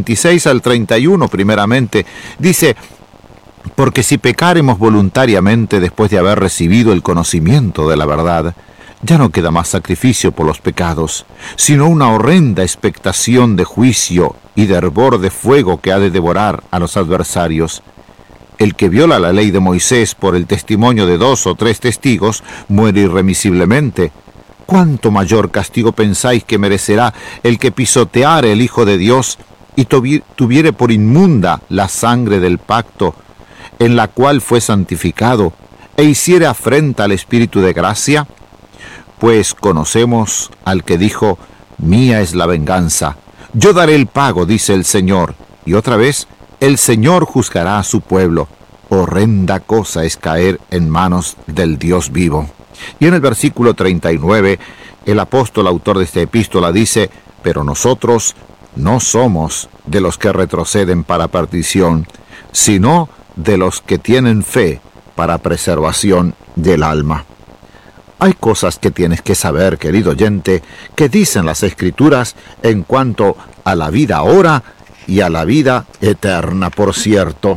26 al 31 primeramente, dice: porque si pecáremos voluntariamente después de haber recibido el conocimiento de la verdad, ya no queda más sacrificio por los pecados, sino una horrenda expectación de juicio y de hervor de fuego que ha de devorar a los adversarios. El que viola la ley de Moisés por el testimonio de 2 o 3 testigos muere irremisiblemente. ¿Cuánto mayor castigo pensáis que merecerá el que pisoteare el Hijo de Dios y tuviere por inmunda la sangre del pacto, en la cual fue santificado, e hiciere afrenta al Espíritu de gracia? Pues conocemos al que dijo: mía es la venganza, yo daré el pago, dice el Señor. Y otra vez: el Señor juzgará a su pueblo. Horrenda cosa es caer en manos del Dios vivo. Y en el versículo 39, el apóstol autor de esta epístola dice: pero nosotros no somos de los que retroceden para perdición, sino de los que tienen fe para preservación del alma. Hay cosas que tienes que saber, querido oyente, que dicen las Escrituras en cuanto a la vida ahora y a la vida eterna, por cierto.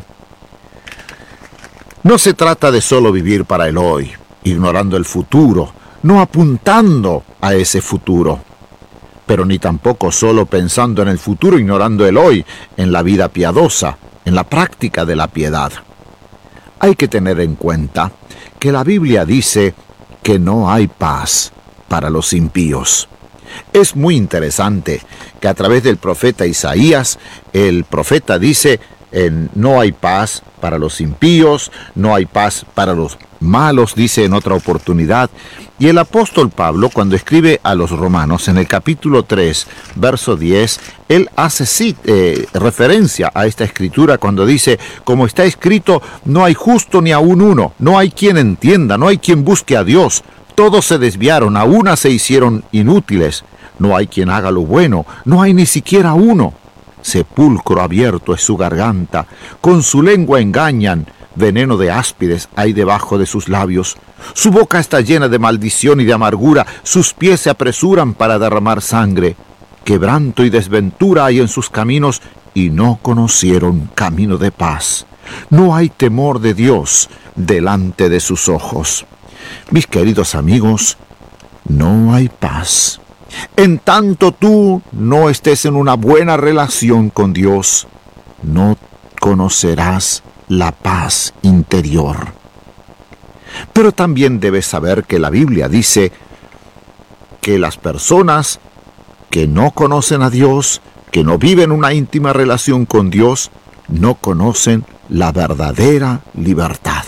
No se trata de solo vivir para el hoy, ignorando el futuro, no apuntando a ese futuro, pero ni tampoco solo pensando en el futuro, ignorando el hoy, en la vida piadosa, en la práctica de la piedad. Hay que tener en cuenta que la Biblia dice que no hay paz para los impíos. Es muy interesante que a través del profeta Isaías, el profeta dice: no hay paz para los impíos, no hay paz para los malos, dice en otra oportunidad. Y el apóstol Pablo, cuando escribe a los romanos, en el capítulo 3, verso 10, él hace referencia a esta escritura cuando dice: como está escrito, no hay justo ni aun uno, no hay quien entienda, no hay quien busque a Dios. Todos se desviaron, a una se hicieron inútiles. No hay quien haga lo bueno, no hay ni siquiera uno. Sepulcro abierto es su garganta, con su lengua engañan, veneno de áspides hay debajo de sus labios. Su boca está llena de maldición y de amargura, sus pies se apresuran para derramar sangre. Quebranto y desventura hay en sus caminos, y no conocieron camino de paz. No hay temor de Dios delante de sus ojos. Mis queridos amigos, no hay paz. En tanto tú no estés en una buena relación con Dios, no conocerás la paz interior. Pero también debes saber que la Biblia dice que las personas que no conocen a Dios, que no viven una íntima relación con Dios, no conocen la verdadera libertad.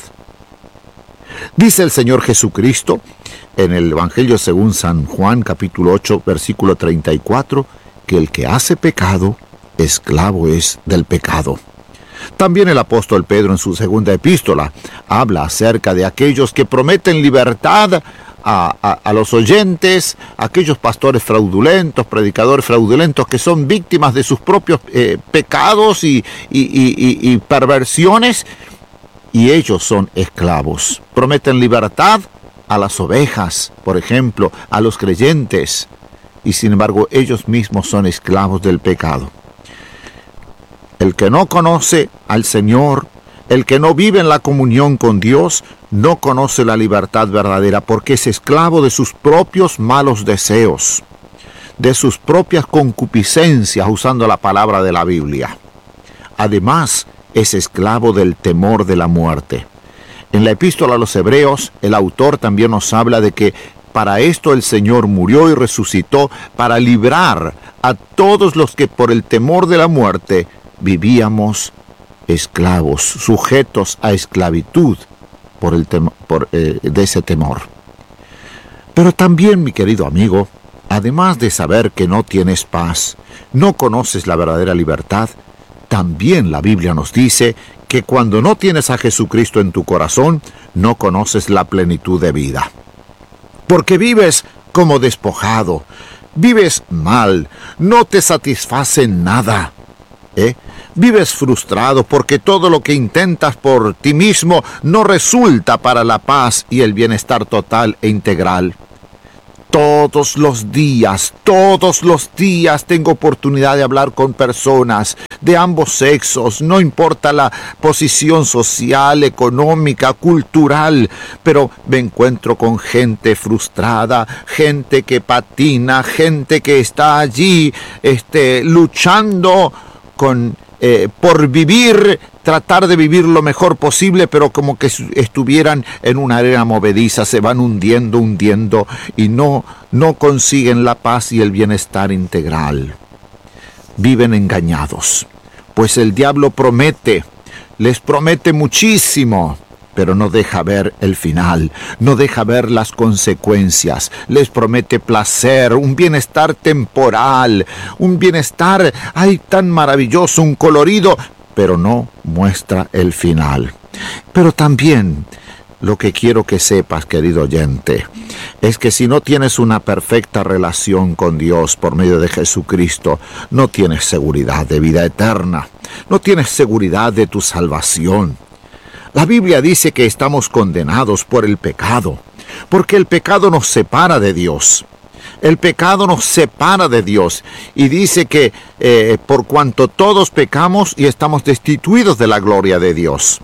Dice el Señor Jesucristo en el Evangelio según San Juan, capítulo 8, versículo 34, que el que hace pecado, esclavo es del pecado. También el apóstol Pedro en su segunda epístola habla acerca de aquellos que prometen libertad a los oyentes, aquellos pastores fraudulentos, predicadores fraudulentos que son víctimas de sus propios pecados y perversiones, y ellos son esclavos. Prometen libertad a las ovejas, por ejemplo, a los creyentes, y sin embargo ellos mismos son esclavos del pecado. El que no conoce al Señor, el que no vive en la comunión con Dios, no conoce la libertad verdadera, porque es esclavo de sus propios malos deseos, de sus propias concupiscencias, usando la palabra de la Biblia. Además, es esclavo del temor de la muerte. En la epístola a los Hebreos, el autor también nos habla de que para esto el Señor murió y resucitó, para librar a todos los que por el temor de la muerte vivíamos esclavos, sujetos a esclavitud de ese temor. Pero también, mi querido amigo, además de saber que no tienes paz, no conoces la verdadera libertad, también la Biblia nos dice que cuando no tienes a Jesucristo en tu corazón, no conoces la plenitud de vida. Porque vives como despojado, vives mal, no te satisface nada. Vives frustrado porque todo lo que intentas por ti mismo no resulta para la paz y el bienestar total e integral. Todos los días tengo oportunidad de hablar con personas de ambos sexos, no importa la posición social, económica, cultural, pero me encuentro con gente frustrada, gente que patina, gente que está allí luchando por vivir, tratar de vivir lo mejor posible, pero como que estuvieran en una arena movediza, se van hundiendo y no consiguen la paz y el bienestar integral. Viven engañados, pues el diablo les promete muchísimo, pero no deja ver el final, no deja ver las consecuencias. Les promete placer, un bienestar temporal, un bienestar tan maravilloso, un colorido, pero no muestra el final. Pero también lo que quiero que sepas, querido oyente, es que si no tienes una perfecta relación con Dios por medio de Jesucristo, no tienes seguridad de vida eterna, no tienes seguridad de tu salvación. La Biblia dice que estamos condenados por el pecado, porque el pecado nos separa de Dios. El pecado nos separa de Dios y dice que por cuanto todos pecamos y estamos destituidos de la gloria de Dios.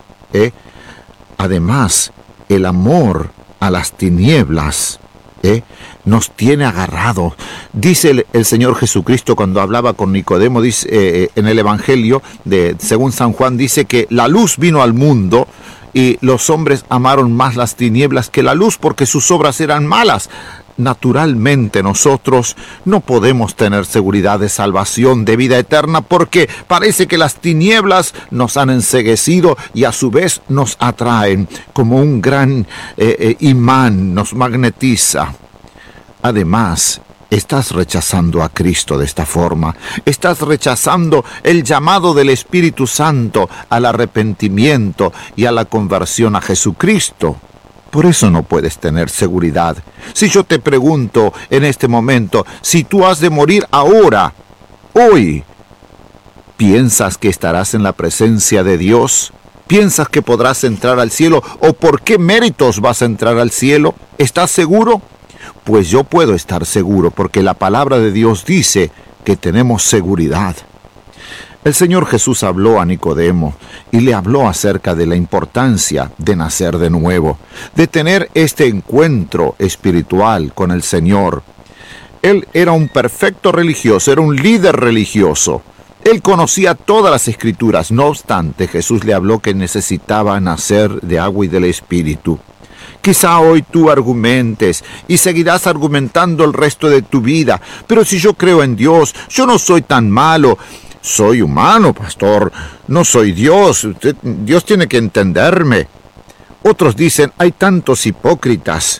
Además, el amor a las tinieblas nos tiene agarrados. Dice el Señor Jesucristo cuando hablaba con Nicodemo, dice, en el Evangelio según San Juan, dice que la luz vino al mundo y los hombres amaron más las tinieblas que la luz porque sus obras eran malas. Naturalmente nosotros no podemos tener seguridad de salvación, de vida eterna, porque parece que las tinieblas nos han enceguecido y a su vez nos atraen como un gran imán, nos magnetiza. Además, estás rechazando a Cristo de esta forma. Estás rechazando el llamado del Espíritu Santo al arrepentimiento y a la conversión a Jesucristo. Por eso no puedes tener seguridad. Si yo te pregunto en este momento, si tú has de morir ahora, hoy, ¿piensas que estarás en la presencia de Dios? ¿Piensas que podrás entrar al cielo? ¿O por qué méritos vas a entrar al cielo? ¿Estás seguro? Pues yo puedo estar seguro porque la palabra de Dios dice que tenemos seguridad. El Señor Jesús habló a Nicodemo y le habló acerca de la importancia de nacer de nuevo, de tener este encuentro espiritual con el Señor. Él era un perfecto religioso, era un líder religioso. Él conocía todas las Escrituras, no obstante, Jesús le habló que necesitaba nacer de agua y del Espíritu. Quizá hoy tú argumentes y seguirás argumentando el resto de tu vida, pero si yo creo en Dios, yo no soy tan malo. Soy humano, pastor, no soy Dios. Dios tiene que entenderme. Otros dicen, hay tantos hipócritas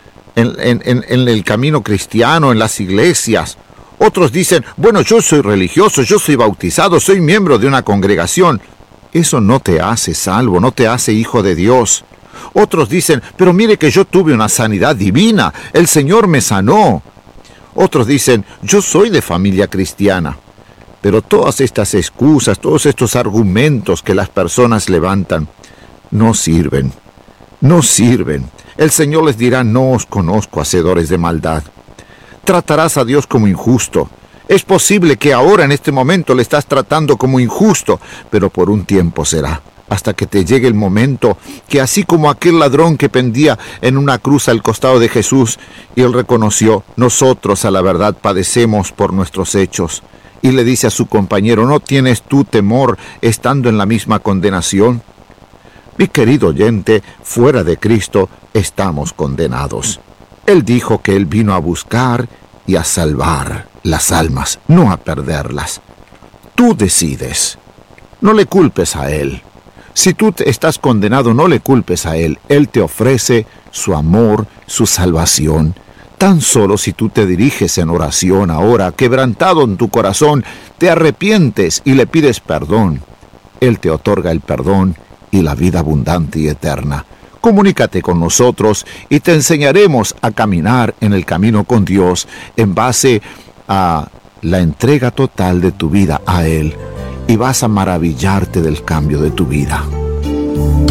en el camino cristiano, en las iglesias. Otros dicen, bueno, yo soy religioso, yo soy bautizado, soy miembro de una congregación. Eso no te hace salvo, no te hace hijo de Dios. Otros dicen, pero mire que yo tuve una sanidad divina, el Señor me sanó. Otros dicen, yo soy de familia cristiana. Pero todas estas excusas, todos estos argumentos que las personas levantan, no sirven. No sirven. El Señor les dirá, no os conozco, hacedores de maldad. Tratarás a Dios como injusto. Es posible que ahora, en este momento, le estás tratando como injusto, pero por un tiempo será, hasta que te llegue el momento que así como aquel ladrón que pendía en una cruz al costado de Jesús, y él reconoció, nosotros a la verdad padecemos por nuestros hechos. Y le dice a su compañero, ¿no tienes tú temor estando en la misma condenación? Mi querido oyente, fuera de Cristo estamos condenados. Él dijo que Él vino a buscar y a salvar las almas, no a perderlas. Tú decides. No le culpes a Él. Si tú estás condenado, no le culpes a Él. Él te ofrece su amor, su salvación. Tan solo si tú te diriges en oración ahora, quebrantado en tu corazón, te arrepientes y le pides perdón, Él te otorga el perdón y la vida abundante y eterna. Comunícate con nosotros y te enseñaremos a caminar en el camino con Dios en base a la entrega total de tu vida a Él, y vas a maravillarte del cambio de tu vida.